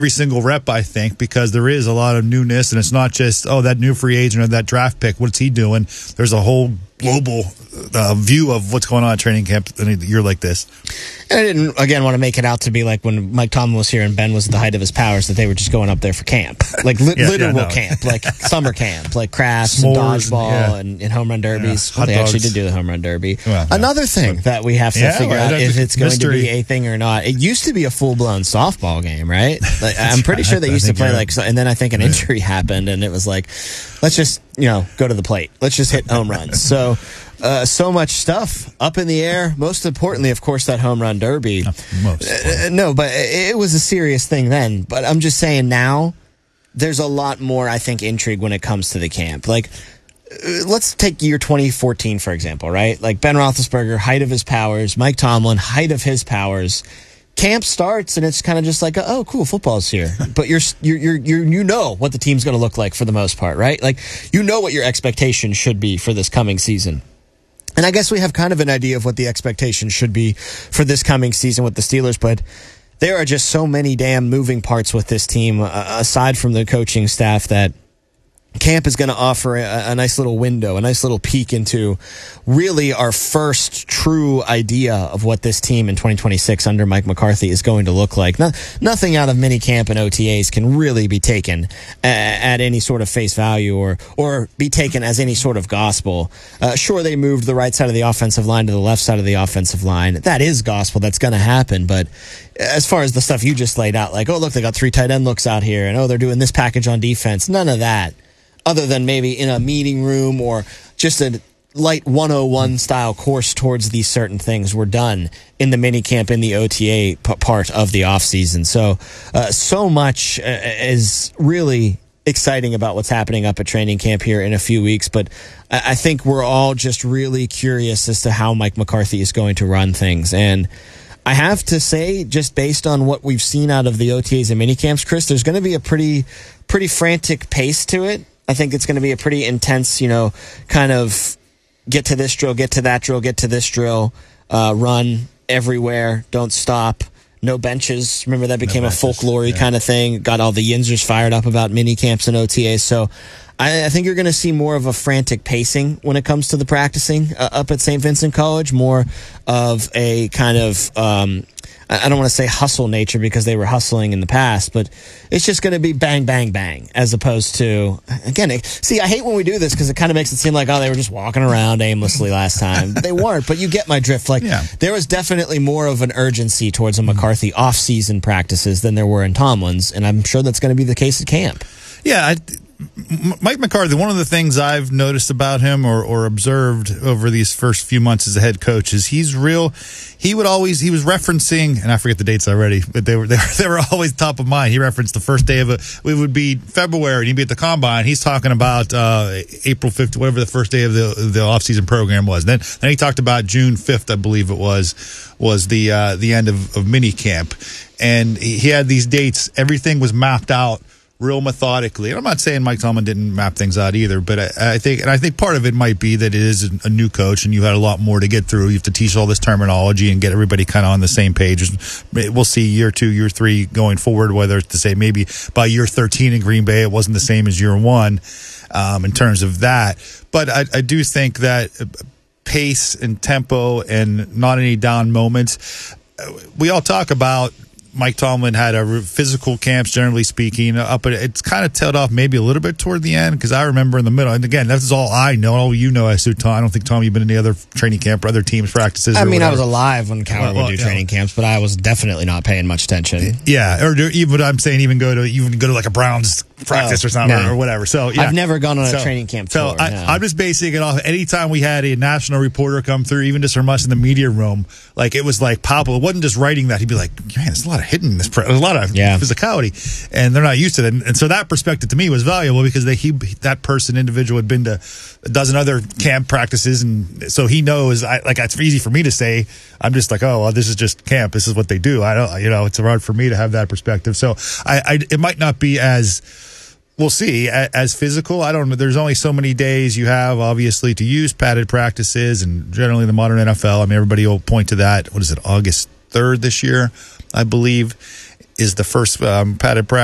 every single rep, I think, because there is a lot of newness, and it's not just, that new free agent or that draft pick, what's he doing? There's a whole global view of what's going on at training camp in a year like this. And I didn't, again, want to make it out to be like when Mike Tomlin was here and Ben was at the height of his powers, that they were just going up there for camp. Like literal camp, like summer camp, like crafts and dodgeball and home run derbies. Well, they actually did do the home run derby. Well, another thing that we have to figure out if it's going to be a thing or not. It used to be a full-blown softball game, right? Like, I'm pretty sure they used to play and then I think an injury happened and it was like, let's just, go to the plate. Let's just hit home runs. So much stuff up in the air. Most importantly, of course, that home run derby. No, but it was a serious thing then. But I'm just saying now, there's a lot more, I think, intrigue when it comes to the camp. Like, let's take year 2014, for example, right? Like Ben Roethlisberger, height of his powers. Mike Tomlin, height of his powers. Camp starts and it's kind of just like, oh, cool, football's here. But you know what the team's going to look like for the most part, right? Like, you know what your expectation should be for this coming season. And I guess we have kind of an idea of what the expectation should be for this coming season with the Steelers, but there are just so many damn moving parts with this team, aside from the coaching staff, that camp is going to offer a nice little window, a nice little peek into really our first true idea of what this team in 2026 under Mike McCarthy is going to look like. Nothing out of mini camp and OTAs can really be taken at any sort of face value or be taken as any sort of gospel. Sure, they moved the right side of the offensive line to the left side of the offensive line. That is gospel. That's going to happen. But as far as the stuff you just laid out, like, oh, look, they got 3 tight end looks out here, and oh, they're doing this package on defense. None of that. Other than maybe in a meeting room or just a light 101 style course towards these certain things were done in the minicamp, in the OTA part of the offseason. So much is really exciting about what's happening up at training camp here in a few weeks. But I think we're all just really curious as to how Mike McCarthy is going to run things. And I have to say, just based on what we've seen out of the OTAs and minicamps, Chris, there's going to be a pretty frantic pace to it. I think it's going to be a pretty intense, kind of get to this drill, get to that drill, get to this drill, run everywhere, don't stop, no benches. Remember that became a folklore kind of thing. Got all the Yinzers fired up about mini camps and OTAs. So I think you're going to see more of a frantic pacing when it comes to the practicing up at St. Vincent College, more of a kind of I don't want to say hustle nature because they were hustling in the past, but it's just going to be bang, bang, bang, as opposed to, again, see, I hate when we do this because it kind of makes it seem like, oh, they were just walking around aimlessly last time. They weren't, but you get my drift. Like, there was definitely more of an urgency towards a McCarthy off-season practices than there were in Tomlin's, and I'm sure that's going to be the case at camp. Yeah, Mike McCarthy, one of the things I've noticed about him or observed over these first few months as a head coach is he was referencing, and I forget the dates already, but they were always top of mind. He referenced the first day of it would be February, and he'd be at the combine. He's talking about April 5th, whatever the first day of the off-season program was. Then he talked about June 5th, I believe it was the end of mini camp. And he had these dates. Everything was mapped out real methodically. And I'm not saying Mike Tomlin didn't map things out either, but I think part of it might be that it is a new coach and you had a lot more to get through. You have to teach all this terminology and get everybody kind of on the same page. We'll see year 2, year 3 going forward, whether it's to say maybe by year 13 in Green Bay, it wasn't the same as year 1 in terms of that. But I do think that pace and tempo and not any down moments, we all talk about Mike Tomlin had a physical camps, generally speaking, but it's kind of tailed off maybe a little bit toward the end because I remember in the middle. And again, that's all I know. All you know, I assume, Tom. I don't think, Tom, you've been in any other training camp or other teams' practices. I mean, I was alive when Cowher would do training camps, but I was definitely not paying much attention. Yeah, or even I'm saying even go to like a Browns practice or something or whatever. So yeah. I've never gone on a training camp tour. I'm just basing it off. Anytime we had a national reporter come through, even just from us in the media room, like it was like palpable. It wasn't just writing that. He'd be like, man, there's a lot of hitting in this. There's a lot of physicality, and they're not used to it. And so that perspective to me was valuable because that individual had been to a dozen other camp practices, and so he knows. It's easy for me to say. I'm just like, oh, well, this is just camp. This is what they do. I don't, it's hard for me to have that perspective. So it might not be as. We'll see. As physical, I don't know. There's only so many days you have, obviously, to use padded practices, and generally in the modern NFL, I mean, everybody will point to that. What is it, August 3rd this year, I believe, is the first padded brown